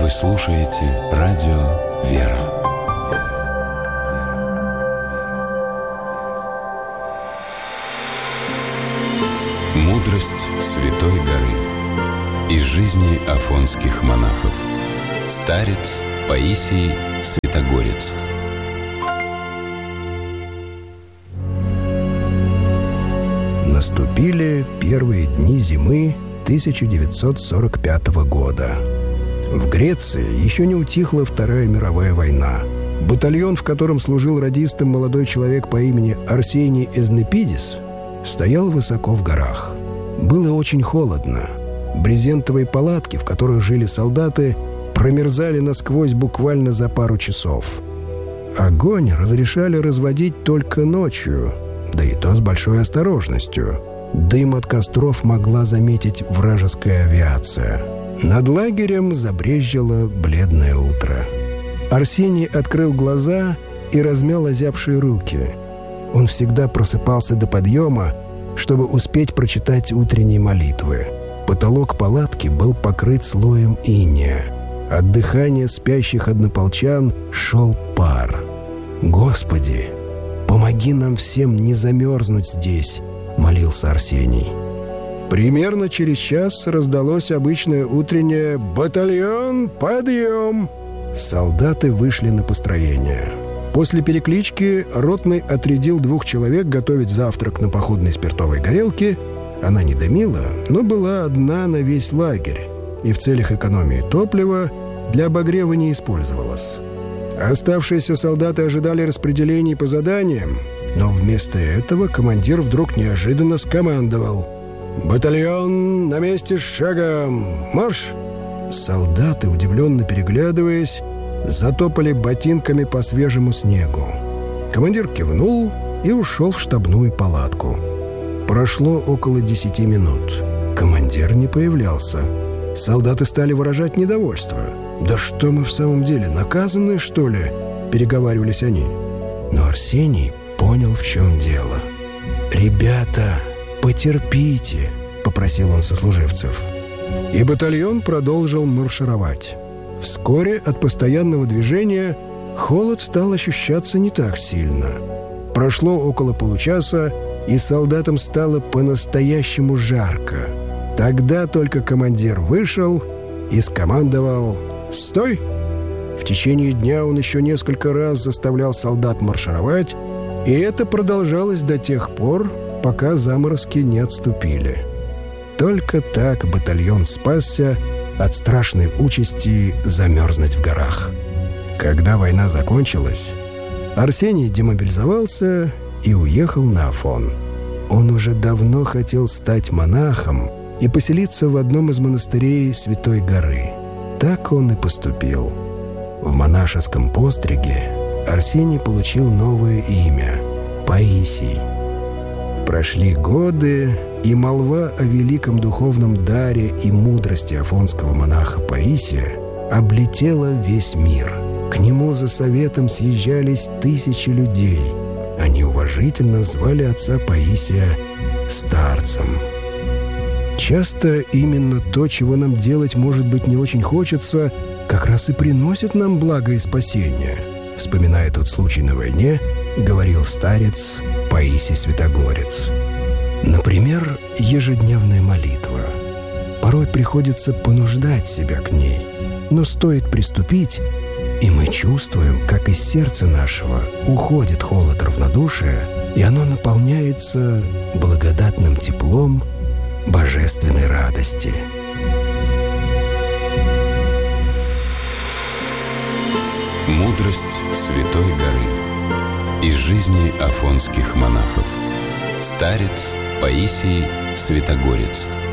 Вы слушаете радио «Вера». Мудрость Святой горы. Из жизни афонских монахов. Старец Паисий Святогорец. Наступили первые дни зимы 1945 года. В Греции еще не утихла Вторая мировая война. Батальон, в котором служил радистом молодой человек по имени Арсений Эзнепидис, стоял высоко в горах. Было очень холодно. Брезентовые палатки, в которых жили солдаты, промерзали насквозь буквально за пару часов. Огонь разрешали разводить только ночью, да и то с большой осторожностью. Дым от костров могла заметить вражеская авиация. Над лагерем забрезжило бледное утро. Арсений открыл глаза и размял озябшие руки. Он всегда просыпался до подъема, чтобы успеть прочитать утренние молитвы. Потолок палатки был покрыт слоем инея. От дыхания спящих однополчан шел пар. «Господи, помоги нам всем не замерзнуть здесь», — молился Арсений. Примерно через час раздалось обычное утреннее «Батальон, подъем!». Солдаты вышли на построение. После переклички ротный отрядил 2 человек готовить завтрак на походной спиртовой горелке. Она не дымила, но была одна на весь лагерь, и в целях экономии топлива для обогрева не использовалась. Оставшиеся солдаты ожидали распределений по заданиям, но вместо этого командир вдруг неожиданно скомандовал: «Батальон на месте с шагом! Марш!». Солдаты, удивленно переглядываясь, затопали ботинками по свежему снегу. Командир кивнул и ушел в штабную палатку. Прошло около 10 минут. Командир не появлялся. Солдаты стали выражать недовольство. «Да что мы в самом деле, наказаны, что ли?» – переговаривались они. Но Арсений понял, в чем дело. «Ребята, потерпите», – попросил он сослуживцев. И батальон продолжил маршировать. Вскоре от постоянного движения холод стал ощущаться не так сильно. Прошло около получаса, и солдатам стало по-настоящему жарко. Тогда только командир вышел и скомандовал «Стой!». В течение дня он еще несколько раз заставлял солдат маршировать, и это продолжалось до тех пор, пока заморозки не отступили. Только так батальон спасся от страшной участи замерзнуть в горах. Когда война закончилась, Арсений демобилизовался и уехал на Афон. Он уже давно хотел стать монахом и поселиться в одном из монастырей Святой горы. Так он и поступил. В монашеском постриге Арсений получил новое имя – Паисий. Прошли годы, и молва о великом духовном даре и мудрости афонского монаха Паисия облетела весь мир. К нему за советом съезжались тысячи людей. Они уважительно звали отца Паисия старцем. Часто именно то, чего нам делать, может быть, не очень хочется, как раз и приносит нам благо и спасение. Вспоминая тот случай на войне, говорил старец Паисий Святогорец. Например, ежедневная молитва. Порой приходится понуждать себя к ней, но стоит приступить, и мы чувствуем, как из сердца нашего уходит холод равнодушия, и оно наполняется благодатным теплом божественной радости. Мудрость Святой горы. Из жизни афонских монахов. Старец Паисий Святогорец.